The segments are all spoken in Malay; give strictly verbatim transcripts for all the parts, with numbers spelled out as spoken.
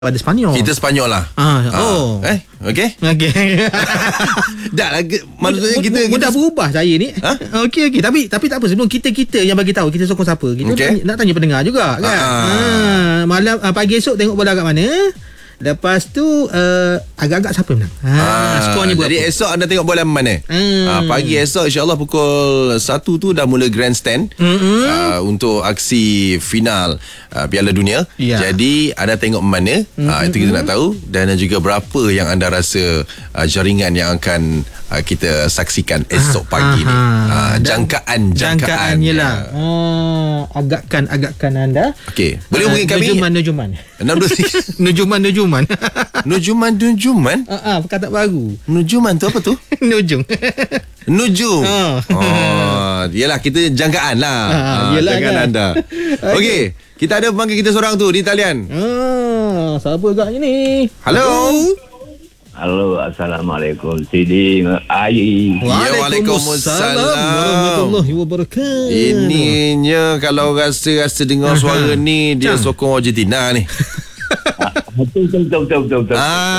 pada Sepanyol. Kita Sepanyol lah. Ah, oh. Ah, eh, okey. Okey. Dah lah, maksudnya kita mudah kita... berubah saya ni. Ha? Okey okey, tapi tapi tak apa, sebelum kita-kita yang bagi tahu kita sokong siapa. Kita okay. tanya, nak tanya pendengar juga kan. Ah. Ah, malam ah, pagi esok tengok bola kat mana? Lepas tu uh, agak-agak siapa menang? Ha, ah, skornya berapa? Jadi esok anda tengok bola mana? Hmm. Ah, pagi esok insya-Allah pukul satu tu dah mula grandstand mm-hmm. ah, untuk aksi final ah, Piala Dunia. Ya. Jadi anda tengok mana? Mm-hmm. Ah, itu kita nak tahu, dan juga berapa yang anda rasa ah, jaringan yang akan ah, kita saksikan esok ah, pagi ah, ni. Ah, jangkaan jangkaan yalah. Oh, agakkan agakkan anda. Okey. Boleh hubungi uh, kami Nujuman enam dua tiga Nujuman Nujuman Nujuman Nujuman Ah, uh, perkataan baru. Nujuman tu apa tu? Nujung. Nujum. Oh. Oh, yalah, kita jangkaan lah. Ah, yalah jangkaan kan. anda. Okey, okay. Kita ada panggil kita seorang tu di talian. Ah, siapa agaknya ni? Halo. Halo, Assalamualaikum Sidi Ayi. Waalaikumsalam warahmatullahi wabarakatuh. Ininya kalau rasa-rasa dengar suara ni dia sokong Argentina ni. Betul betul betul betul betul.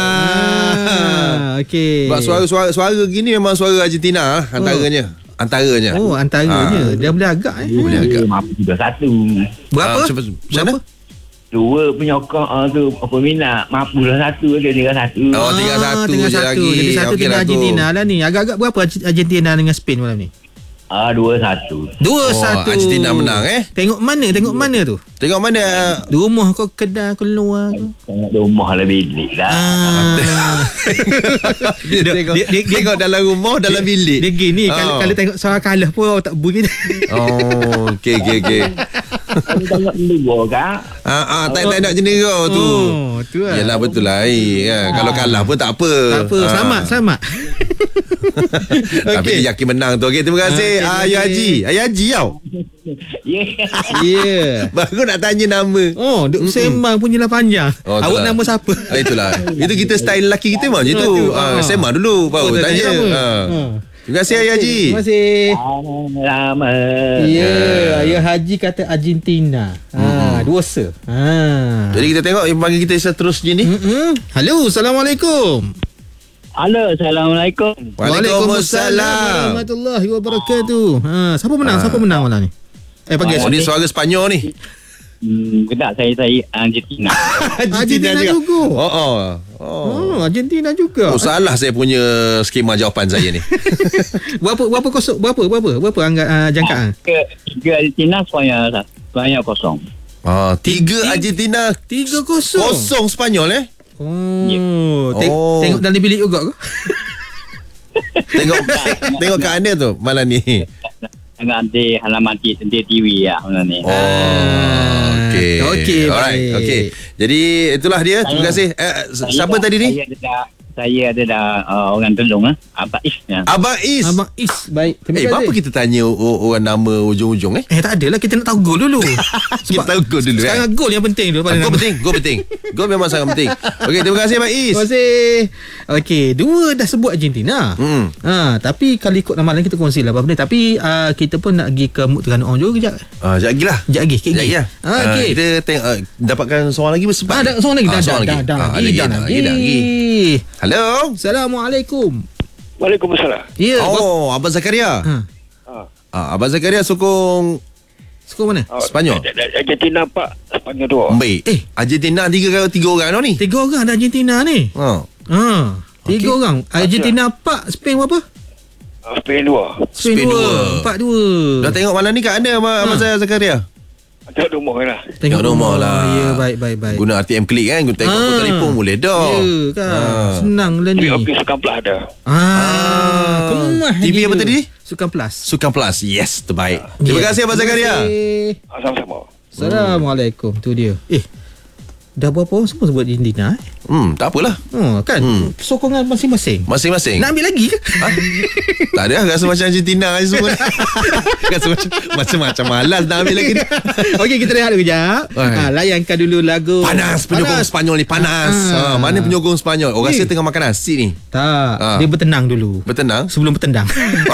Ah, okey. Sebab suara-suara suara gini memang suara Argentina antaranya. Oh. Antaranya. Oh, antaranya. Ah. Dia boleh agak eh. Boleh agak. Mampu juga satu. Berapa? Ah, cepat, Berapa? Dua penyokong uh, tu peminat mampu dah satu dia tinggal satu. Oh, tinggal satu, tinggal je satu. lagi. Jadi satu okay tinggal lah Argentina lah ni. Agak-agak berapa Argentina dengan Spain malam ni? Ah, dua satu. Dua oh, satu. Argentina menang eh. Tengok mana? Tengok mana tu? Tengok mana? Di rumah kau, kedai keluar kau? Tengok rumah lah bilik dah. Ah. dia, dia, tengok, dia, dia, tengok dalam rumah, dalam bilik. Dia gini, oh. kalau, kalau tengok soal kalah pun tak bunyi. Oh, okey okey okey. Kamu tengok dulu kan? Ah ah, tak nak jendera tu. Oh, tu lah. Yalah, betul lah air kan. Ah. Kalau kalah pun tak apa. Tak apa, selamat, selamat. Tapi dia yakin menang tu. Okey, terima kasih. Ah, Ayah Haji. Ayah Haji tau. Ya. Ya. Baru nak tanya nama. Oh, duk sembang punyalah panjang. Oh, awak lah. nama siapa? Ah, itulah. Itu kita style lelaki kita memang je tu. Ah, sembang dulu baru oh, tanya. Ah. Terima kasih Ayah Haji. Terima kasih. Lama. Ya, yeah. Ayah Haji kata Argentina. Ha, dua se. Ha. Jadi kita tengok yang panggil kita seterusnya ni. Mm-mm. Halo, Assalamualaikum. Halo, Assalamualaikum. Waalaikumsalam warahmatullahi wabarakatuh. Ha, siapa menang? Ha. Siapa menang malam ni? Eh, pagi Oh, esok. ni suara Sepanyol ni. Hmm, kedak saya saya Argentina. Argentina juga. Oh, oh. Oh, oh Argentina juga. Oh, salah saya punya skema jawapan saya ni. berapa berapa kosong? Berapa berapa? Berapa angka uh, jangkaan? Tiga, tiga Argentina semuanya semuanya kosong. Ah, tiga Argentina, tiga kosong. Kosong Sepanyol eh? Oh, yeah. Teng- oh. Tengok dalam bilik juga ke? tengok tengok kat mana tu malam ni? Tengok di halaman T V ya malam ni. Oh, okey. Okey, alright, okey. Jadi itulah dia. Terima kasih. Eh, siapa tadi ni? Saya ada saya ada dah uh, orang tolong ah, Abang Is. Ya. Abang Is. Abang Is, baik. Terima eh, kasih. apa kita tanya orang nama ujung-ujung eh? Eh, tak adalah, kita nak tahu gol dulu. Kita tahu gol dulu. Sekarang eh? gol yang penting dulu. Gol penting, gol penting. Gol memang sangat penting. Okey, terima kasih Abang Is. Terima kasih. Okey, dua dah sebut Argentina. Hmm. Ha, tapi kalau ikut nama lain kita kongsilah apa benda. Tapi uh, kita pun nak pergi ke Muk Terengganu juga kejap. Ah, sekejap lagi lah. Sekejap lagi, sikit Sekejap lagi. lagi lah. Ha, Ah, okey. kita tengok uh, dapatkan seorang lagi bersepat. Ah, ada seorang lagi. Ah, Dah, dah, seorang dah, lagi. dah, Ah, lagi, lagi, dah, dah, lagi. lagi, dah, lagi. Halo. Assalamualaikum. Waalaikumsalam. Ya. Oh, Abang Zakaria. Ha. Ah, Abang Zakaria sokong Skor mana? Sepanyol. Argentina Pak, Sepanyol dua. Baik. Eh, Argentina tiga tiga orang tau ni. Tiga orang ada Argentina ni. Ha. Ha. Tiga Okey. orang. Argentina empat, Spain berapa? Spain dua. Spain, Spain dua. dua. Empat dua. Dah tengok malam ni kat anda Abang, Abang Ha. Zakaria? Tengok rumah lah. Tengok rumah lah. Ya, baik, baik, baik. Guna R T M Klik kan. Tengok Ah. pun telefon boleh dah. Ya kan. Ah. Senang lah ni. Tapi okey sukan pelah ada. Ah, kemah T V lagi apa tu. tadi? Sukan Plus. Sukan Plus. Yes, terbaik. Terima Ya. kasih Abang Zakaria. Terima kasih. Sama-sama. Assalamualaikum. Tu dia. Eh, dah berapa orang semua sebut Argentina? Eh? Hmm, tak apalah. Oh, kan. Hmm. Sokongan masing-masing. Masing-masing. Nak ambil lagi ke? Ha? Tak ada, rasa macam Argentina je semua. Rasa macam macam-macam malas nak ambil lagi. Okey, kita rehat dulu kejap. Ha, layankan dulu lagu. Panas penyokong Panas. Sepanyol ni panas. Ah. Ha, mana penyokong Sepanyol? Oh, rasa Eh. tengah makan nasi ni. Tak, Ah. dia bertenang dulu. Bertenang. Sebelum bertendang.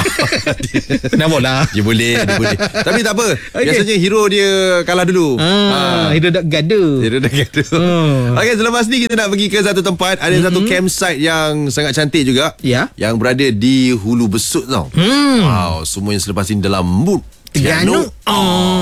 Nak bola. Dia boleh, dia boleh. Tapi tak apa. Okey. Biasanya hero dia kalah dulu. Ah, hidup dak gaduh. Dia dah kata Oh. Okey, selepas ni kita nak pergi ke satu tempat. Ada mm-hmm. satu campsite yang sangat cantik juga. Ya. Yang berada di Hulu Besut tau. Hmm. Wow, semuanya selepas ini dalam mood Terengganu. Oh.